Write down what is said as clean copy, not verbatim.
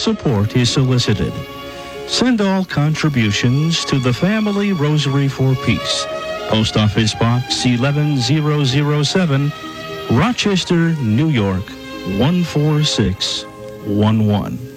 support is solicited. Send all contributions to the Family Rosary for Peace, Post Office Box 11007, Rochester, New York 14611.